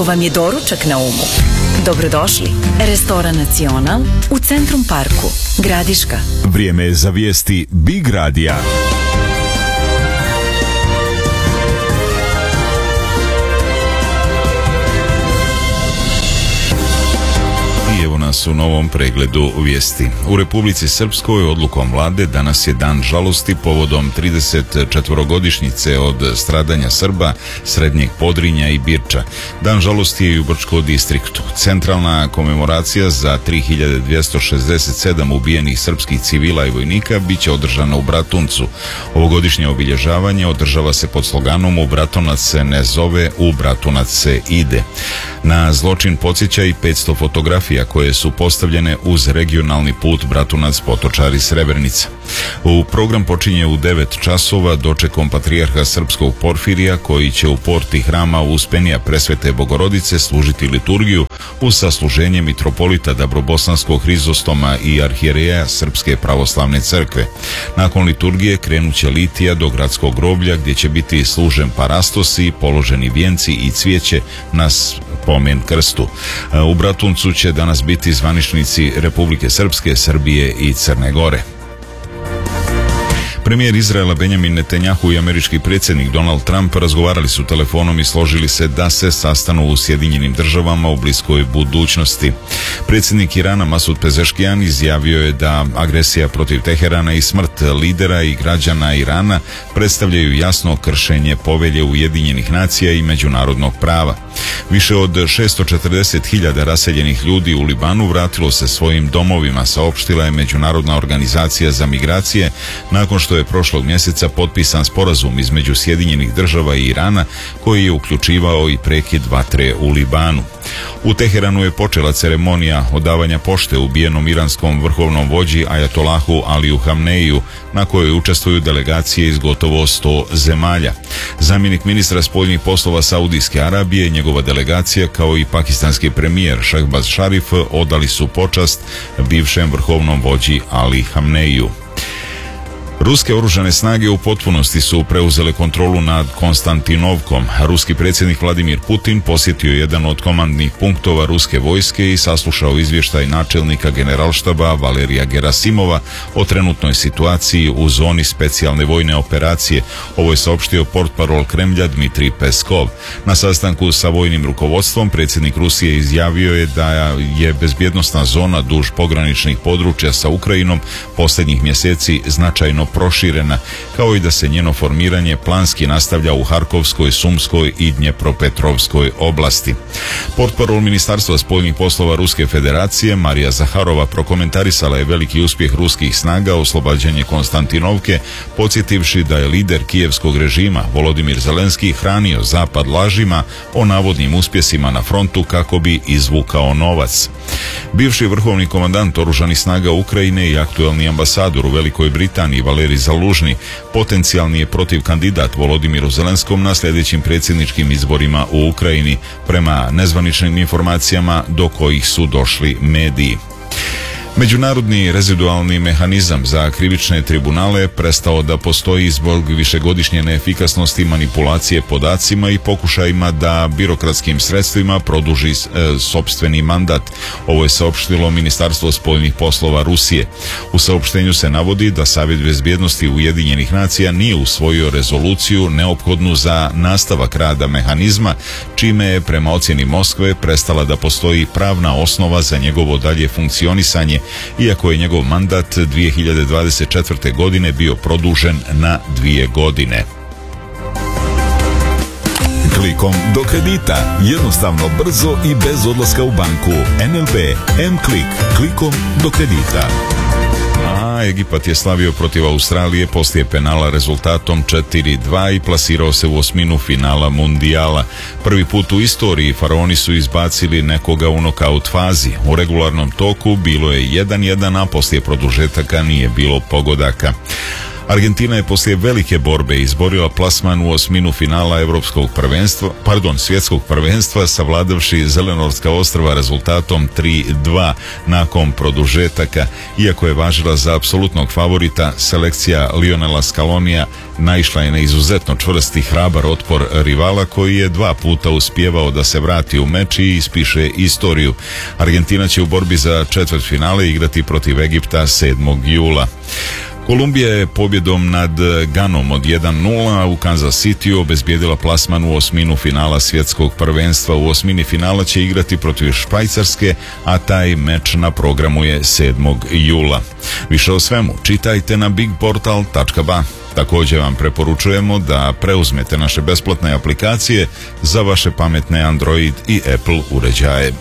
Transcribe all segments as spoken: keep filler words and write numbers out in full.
Ako vam je doručak na umu, dobrodošli. Restoran Nacional u Centrum Parku, Gradiška. Vrijeme je za vijesti Big Radija. Evo nas u novom pregledu vijesti. U Republici Srpskoj odlukom vlade danas je dan žalosti povodom trideset četvorogodišnjice od stradanja Srba, Srednjeg Podrinja i Birča. Dan žalosti je i u Brčkom distriktu. Centralna komemoracija za tri hiljade dvjesto šezdeset sedam ubijenih srpskih civila i vojnika biće održana u Bratuncu. Ovogodišnje obilježavanje održava se pod sloganom "U Bratunac se ne zove, u Bratunac se ide". Na zločin podsjeća i petsto fotografija koje su postavljene uz regionalni put Bratunac-Potočari-Srebrenica. U program počinje u devet časova dočekom patrijarha srpskog Porfirija, koji će u porti hrama Uspenija Presvete Bogorodice služiti liturgiju uz sasluženje mitropolita Dabrobosanskog Hrizostoma i arhijereja Srpske pravoslavne crkve. Nakon liturgije krenuće litija do gradskog groblja, gdje će biti služen parastosi, položeni vijenci i cvijeće na spomen krstu. U Bratuncu će danas biti zvaničnici Republike Srpske, Srbije i Crne Gore. Premijer Izraela Benjamin Netanjahu i američki predsjednik Donald Trump razgovarali su telefonom i složili se da se sastanu u Sjedinjenim državama u bliskoj budućnosti. Predsjednik Irana Masud Pezeškijan izjavio je da agresija protiv Teherana i smrt lidera i građana Irana predstavljaju jasno kršenje povelje Ujedinjenih nacija i međunarodnog prava. Više od šesto četrdeset hiljada raseljenih ljudi u Libanu vratilo se svojim domovima, saopštila je Međunarodna organizacija za migracije, nakon što je prošlog mjeseca potpisan sporazum između Sjedinjenih država i Irana, koji je uključivao i prekid vatre u Libanu. U Teheranu je počela ceremonija odavanja pošte ubijenom iranskom vrhovnom vođi Ajatolahu Aliju Hamneiju, na kojoj učestvuju delegacije iz gotovo sto zemalja. Zamjenik ministra spoljnih poslova Saudijske Arabije i njegova delegacija, kao i pakistanski premijer Šehbaz Šarif, odali su počast bivšem vrhovnom vođi Ali Hamneiju. Ruske oružane snage u potpunosti su preuzele kontrolu nad Konstantinovkom. Ruski predsjednik Vladimir Putin posjetio jedan od komandnih punktova ruske vojske i saslušao izvještaj načelnika generalštaba Valerija Gerasimova o trenutnoj situaciji u zoni specijalne vojne operacije. Ovo je saopštio portparol Kremlja Dmitrij Peskov. Na sastanku sa vojnim rukovodstvom predsjednik Rusije izjavio je da je bezbjednosna zona duž pograničnih područja sa Ukrajinom posljednjih mjeseci značajno proširena, kao i da se njeno formiranje planski nastavlja u Harkovskoj, Sumskoj i Dnjepropetrovskoj oblasti. Portparol Ministarstva spoljnih poslova Ruske federacije Marija Zaharova prokomentarisala je veliki uspjeh ruskih snaga oslobađanje Konstantinovke, podsjetivši da je lider kijevskog režima Volodimir Zelenski hranio zapad lažima o navodnim uspjesima na frontu kako bi izvukao novac. Bivši vrhovni komandant oružanih snaga Ukrajine i aktuelni ambasador u Velikoj Britaniji Valerij Zalužni potencijalni je protiv kandidat Volodimiru Zelenskom na sljedećim predsjedničkim izborima u Ukrajini, prema nezvaničnim informacijama do kojih su došli mediji. Međunarodni rezidualni mehanizam za krivične tribunale prestao da postoji zbog višegodišnje neefikasnosti manipulacije podacima i pokušajima da birokratskim sredstvima produži e, sopstveni mandat. Ovo je saopštilo Ministarstvo spoljnih poslova Rusije. U saopštenju se navodi da Savjet bezbjednosti Ujedinjenih nacija nije usvojio rezoluciju neophodnu za nastavak rada mehanizma, čime je prema ocjeni Moskve prestala da postoji pravna osnova za njegovo dalje funkcionisanje, iako je njegov mandat dvije hiljade dvadeset četvrte. godine bio produžen na dvije godine. Klikom do kredita. Jednostavno, brzo i bez odlaska u banku. N L B M-Klik. Klikom do kredita. A Egipat je slavio protiv Australije poslije penala rezultatom četiri dva i plasirao se u osminu finala mundijala. Prvi put u istoriji faraoni su izbacili nekoga u nokaut fazi. U regularnom toku bilo je jedan jedan, a poslije produžetaka nije bilo pogodaka. Argentina je poslije velike borbe izborila plasman u osminu finala Evropskog prvenstva, pardon, svjetskog prvenstva, savladavši Zelenortska ostrva rezultatom tri dva nakon produžetaka. Iako je važila za apsolutnog favorita, selekcija Lionela Scalonija naišla je na izuzetno čvrsti i hrabar otpor rivala koji je dva puta uspijevao da se vrati u meč i ispiše istoriju. Argentina će u borbi za četvrtfinale igrati protiv Egipta sedmog jula. Kolumbija je pobjedom nad Ganom od jedan nula u Kansas Cityu obezbijedila plasman u osminu finala svjetskog prvenstva. U osmini finala će igrati protiv Švajcarske, a taj meč na programu je sedmog jula. Više o svemu čitajte na big portal tačka ba. Također vam preporučujemo da preuzmete naše besplatne aplikacije za vaše pametne Android i Apple uređaje.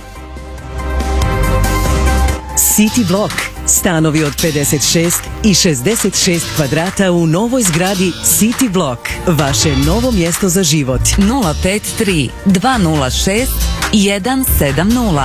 City Block. Stanovi od pedeset šest i šezdeset šest kvadrata u novoj zgradi City Block. Vaše novo mjesto za život. nula pet tri dva nula šest jedan sedam nula.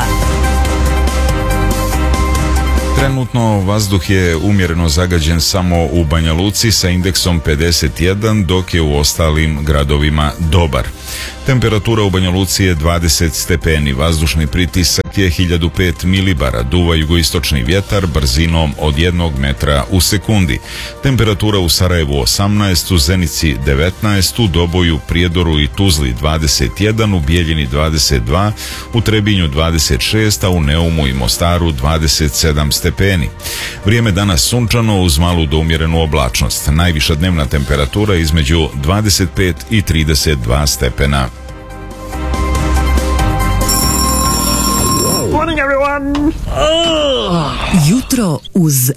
Trenutno vazduh je umjereno zagađen samo u Banja Luci sa indeksom pedeset jedan, dok je u ostalim gradovima dobar. Temperatura u Banja Luci je dvadeset stepeni, vazdušni pritisak je hiljadu pet milibara, duva jugoistočni vjetar brzinom od jednog metra u sekundi. Temperatura u Sarajevu osamnaest, u Zenici devetnaest, u Doboju, Prijedoru i Tuzli dvadeset jedan, u Bijeljini dvadeset dva, u Trebinju dvadeset šest, a u Neumu i Mostaru dvadeset sedam stepeni. Vrijeme danas sunčano uz malu do umjerenu oblačnost. Najviša dnevna temperatura između dvadeset pet i trideset dva stepena. Jutro uz